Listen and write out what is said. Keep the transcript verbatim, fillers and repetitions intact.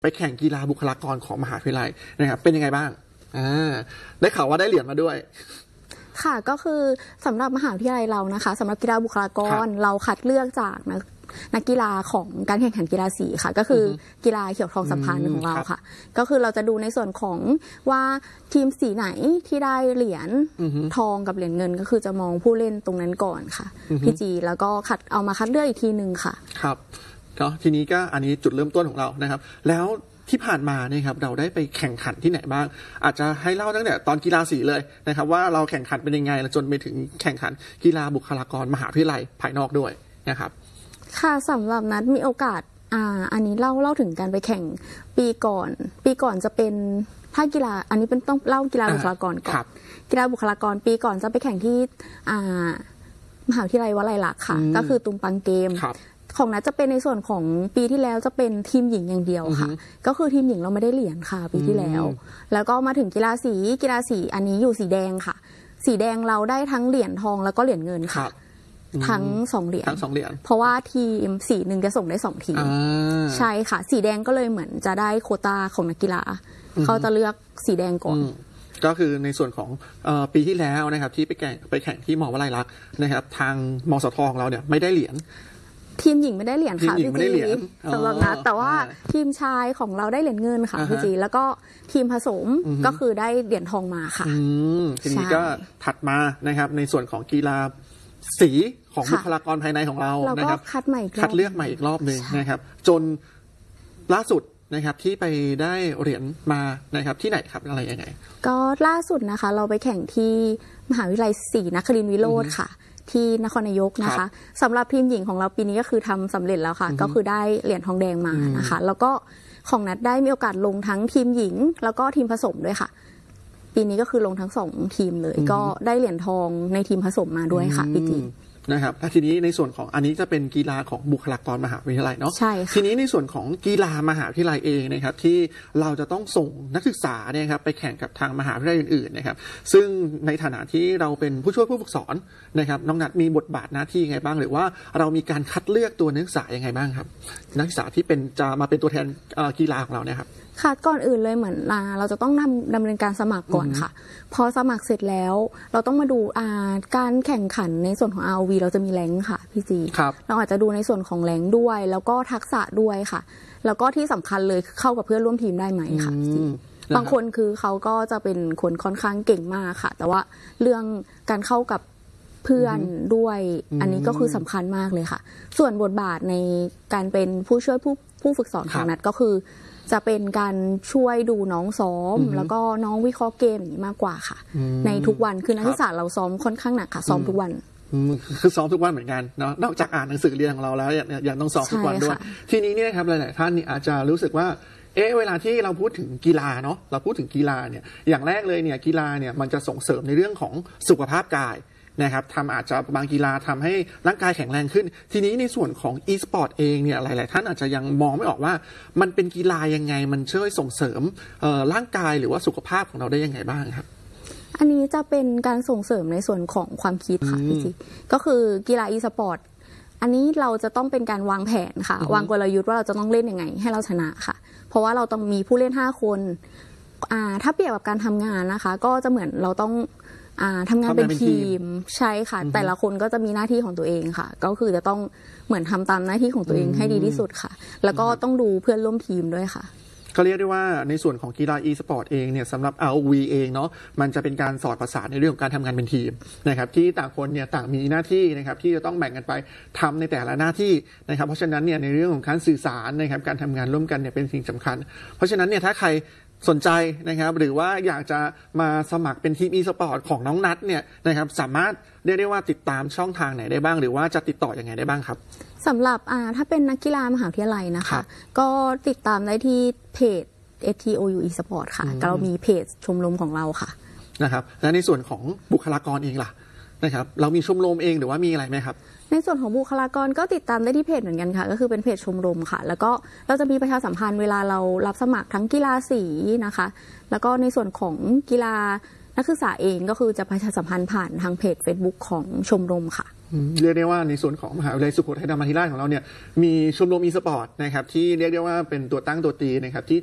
ไปแข่งกีฬาบุคลากรของมหาวิทยาลัยนะครับเป็นยังไงบ้างอ่าได้ข่าวว่าได้เหรียญมาด้วยค่ะก็คือสำหรับมหาวิทยาลัยเรานะคะสำหรับกีฬาบุคลากรเราคัดเลือกจากนักนักกีฬาของการแข่งขันกีฬาสีค่ะก็คือกีฬาเขียวทองสัมพันธ์ของเราค่ะก็คือเราจะดูในส่วนของว่าทีมสีไหนที่ได้เหรียญทองกับเหรียญเงินก็คือจะมองผู้เล่นตรงนั้นก่อนค่ะพี่จีแล้วก็คัดเอามาคัดเลือกอีกทีหนึ่งค่ะครับก็ทีนี้ก็อันนี้จุดเริ่มต้นของเรานะครับแล้วที่ผ่านมาเนี่ยครับเราได้ไปแข่งขันที่ไหนบ้างอาจจะให้เล่าตั้งแต่ตอนกีฬาสีเลยนะครับว่าเราแข่งขันเป็นยังไงจนไปถึงแข่งขันกีฬาบุคลากรมหาวิทยาลัยภายนอกด้วยนะครับค่ะสำหรับนัดมีโอกาสอ่าอันนี้เล่าเล่าถึงการไปแข่งปีก่อนปีก่อนจะเป็นถ้ากีฬาอันนี้เป็นต้องเล่ากีฬาบุคลากรก่อนกีฬาบุคลากรปีก่อนจะไปแข่งที่อ่ามหาวิทยาลัยวลัยลักษณ์ค่ะก็คือตุงปังเกมของนัดจะเป็นในส่วนของปีที่แล้วจะเป็นทีมหญิงอย่างเดียวค่ะก็คือทีมหญิงเราไม่ได้เหรียญค่ะปีที่แล้วแล้วก็มาถึงกีฬาสีกีฬาสีอันนี้อยู่สีแดงค่ะสีแดงเราได้ทั้งเหรียญทองแล้วก็เหรียญเงินค่ะทั้งสองเหรียญทั้งสองเหรียญเพราะว่าทีมสีหนึ่งจะส่งได้สองทีมใช่ค่ะสีแดงก็เลยเหมือนจะได้โควต้าของนักกีฬาเขาจะเลือกสีแดงก่อนก็คือในส่วนของปีที่แล้วนะครับที่ไปแข่งไปแข่งที่มอวลัยลักษณ์นะครับทางมสทของเราเนี่ยไม่ได้เหรียญทีมหญิงไม่ได้เหรียญค่ะพี่จีสำหรับนัดแต่ว่าทีมชายของเราได้เหรียญเงินค่ะพี่จีแล้วก็ทีมผสมก็คือได้เหรียญทองมาค่ะทีนี้ก็ถัดมานะครับในส่วนของกีฬาสีของบุคลากรภายในของเรานะครับคัดใหม่คัดเลือกใหม่อีกรอบหนึ่งนะครับจนล่าสุดนะครับที่ไปได้เหรียญมานะครับที่ไหนครับอะไรยังไงก็ล่าสุดนะคะเราไปแข่งที่มหาวิทยาลัยศรีนครินทรวิโรธค่ะที่นครนายกนะคะสำหรับทีมหญิงของเราปีนี้ก็คือทำสำเร็จแล้วค่ะก็คือได้เหรียญทองแดงมานะคะแล้วก็ของนัดได้มีโอกาสลงทั้งทีมหญิงแล้วก็ทีมผสมด้วยค่ะปีนี้ก็คือลงทั้งสองทีมเลยก็ได้เหรียญทองในทีมผสมมาด้วยค่ะพี่จีนะครับทีนี้ในส่วนของอันนี้จะเป็นกีฬาของบุคลากรมหาวิทยาลัยเนาะใช่ค่ะทีนี้ในส่วนของกีฬามหาวิทยาลัยเองนะครับที่เราจะต้องส่งนักศึกษาเนี่ยครับไปแข่งกับทางมหาวิทยาลัยอื่นๆนะครับซึ่งในฐานะที่เราเป็นผู้ช่วยผู้ฝึกสอนนะครับน้องนัดมีบทบาทหน้าที่ไงบ้างหรือว่าเรามีการคัดเลือกตัวนักศึกษายังไงบ้างครับนักศึกษาที่เป็นจะมาเป็นตัวแทนกีฬาของเราเนี่ยครับค่ะก่อนอื่นเลยเหมือนเราจะต้องดำดำเนินการสมัครก่อนค่ะพอสมัครเสร็จแล้วเราต้องมาดูการแข่งขันในส่วนของ อาร์ โอ วี เราจะมีแรงค์ค่ะพี่จีเราอาจจะดูในส่วนของแรงค์ด้วยแล้วก็ทักษะด้วยค่ะแล้วก็ที่สำคัญเลยเข้ากับเพื่อนร่วมทีมได้ไหมค่ะบางคนคือเขาก็จะเป็นคนค่อนข้างเก่งมากค่ะแต่ว่าเรื่องการเข้ากับเพื่อนด้วยอันนี้ก็คือสำคัญมากเลยค่ะส่วนบทบาทในการเป็นผู้ช่วยผู้ผู้ฝึกสอนของนัดก็คือจะเป็นการช่วยดูน้องซ้อมแล้วก็น้องวิเคราะห์เกมอย่างนี้มากกว่าค่ะในทุกวันคือนักศึกษาเราซ้อมค่อนข้างหนักค่ะซ้อมทุกวันคือซ้อมทุกวันเหมือนกันเนาะนอกจากอ่านหนังสือเรียนของเราแล้วยังต้องซ้อมทุกวันด้วยทีนี้นี่นะครับหลายๆท่านนี่อาจจะรู้สึกว่าเอ๊ะเวลาที่เราพูดถึงกีฬาเนาะเราพูดถึงกีฬาเนี่ยอย่างแรกเลยเนี่ยกีฬาเนี่ยมันจะส่งเสริมในเรื่องของสุขภาพกายนะครับทำอาจจะบางกีฬาทำให้ร่างกายแข็งแรงขึ้นทีนี้ในส่วนของ e-sport เองเนี่ยหลายๆท่านอาจจะยังมองไม่ออกว่ามันเป็นกีฬายังไงมันช่วยส่งเสริมร่างกายหรือว่าสุขภาพของเราได้ยังไงบ้างครับอันนี้จะเป็นการส่งเสริมในส่วนของความคิดค่ะพี่จีก็คือกีฬา e-sport อันนี้เราจะต้องเป็นการวางแผนค่ะวางกลยุทธ์ว่าเราจะต้องเล่นยังไงให้เราชนะค่ะเพราะว่าเราต้องมีผู้เล่นห้าคนถ้าเปรียบกับการทำงานนะคะก็จะเหมือนเราต้องทำงานเป็นทีมใช่ค่ะแต่ละคนก็จะมีหน้าที่ของตัวเองค่ะก็คือจะต้องเหมือนทำตามหน้าที่ของตัวเองให้ดีที่สุดค่ะแล้วก็ต้องดูเพื่อนร่วมทีมด้วยค่ะก็เรียกได้ว่าในส่วนของกีฬา e-sport เองเนี่ยสำหรับ อาร์ โอ วี เองเนาะมันจะเป็นการสอดประสานในเรื่องของการทำงานเป็นทีมนะครับที่ต่างคนเนี่ยต่างมีหน้าที่นะครับที่จะต้องแบ่งกันไปทำในแต่ละหน้าที่นะครับเพราะฉะนั้นเนี่ยในเรื่องของการสื่อสารนะครับการทำงานร่วมกันเนี่ยเป็นสิ่งสำคัญเพราะฉะนั้นเนี่ยถ้าใครสนใจนะครับหรือว่าอยากจะมาสมัครเป็นทีม e-sport ของน้องนัทเนี่ยนะครับสามารถเรียกได้ว่าติดตามช่องทางไหนได้บ้างหรือว่าจะติดต่อยังไงได้บ้างครับสำหรับถ้าเป็นนักกีฬามหาวิทยาลัยนะคะก็ติดตามได้ที่เพจ เอส ที โอ ยู e-sport ค่ะเรามีเพจชมรมของเราค่ะนะครับและในส่วนของบุคลากรเองล่ะนะครับเรามีชมรมเองหรือว่ามีอะไรไหมครับในส่วนของบุคลากรก็ติดตามได้ที่เพจเหมือนกันค่ะก็คือเป็นเพจชมรมค่ะแล้วก็เราจะมีประชาสัมพันธ์เวลาเรารับสมัครทั้งกีฬาสีนะคะแล้วก็ในส่วนของกีฬานักศึกษาเองก็คือจะประชาสัมพันธ์ผ่านทางเพจ Facebook ของชมรมค่ะเรียกได้ว่าในส่วนของมหาวิทยาลัยสุโขทัยธรรมาธิราชของเราเนี่ยมีชมรมอีสปอร์ตนะครับที่เรียกได้ว่าเป็นตัวตั้งตัวตีนะครับที่